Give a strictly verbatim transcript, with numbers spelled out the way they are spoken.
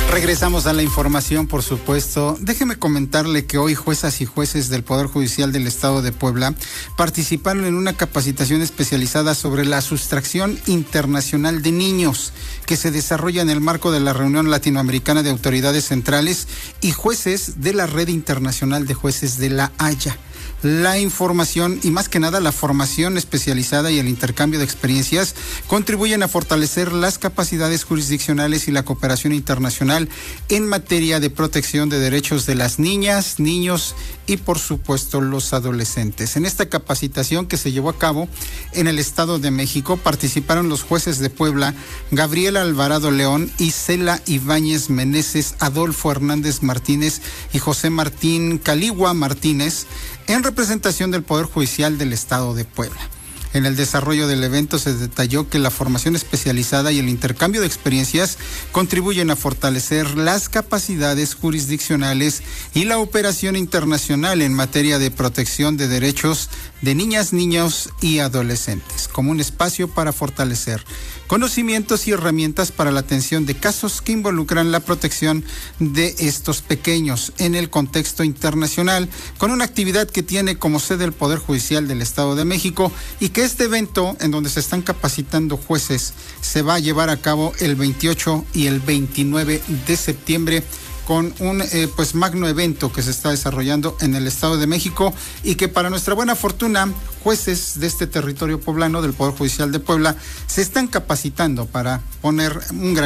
Regresamos a la información, por supuesto. Déjeme comentarle que hoy juezas y jueces del Poder Judicial del Estado de Puebla participaron en una capacitación especializada sobre la sustracción internacional de niños que se desarrolla en el marco de la Reunión Latinoamericana de Autoridades Centrales y Jueces de la Red Internacional de Jueces de La Haya. La información y más que nada la formación especializada y el intercambio de experiencias contribuyen a fortalecer las capacidades jurisdiccionales y la cooperación internacional en materia de protección de derechos de las niñas, niños y por supuesto los adolescentes. En esta capacitación que se llevó a cabo en el Estado de México participaron los jueces de Puebla, Gabriela Alvarado León, Isela Ibáñez Meneses, Adolfo Hernández Martínez y José Martín Caligua Martínez, en representación del Poder Judicial del Estado de Puebla. En el desarrollo del evento se detalló que la formación especializada y el intercambio de experiencias contribuyen a fortalecer las capacidades jurisdiccionales y la operación internacional en materia de protección de derechos de niñas, niños y adolescentes, como un espacio para fortalecer conocimientos y herramientas para la atención de casos que involucran la protección de estos pequeños en el contexto internacional, con una actividad que tiene como sede el Poder Judicial del Estado de México, y que este evento, en donde se están capacitando jueces, se va a llevar a cabo el veintiocho y el veintinueve de septiembre, con un eh, pues magno evento que se está desarrollando en el Estado de México, y que para nuestra buena fortuna, jueces de este territorio poblano del Poder Judicial de Puebla se están capacitando para poner un gran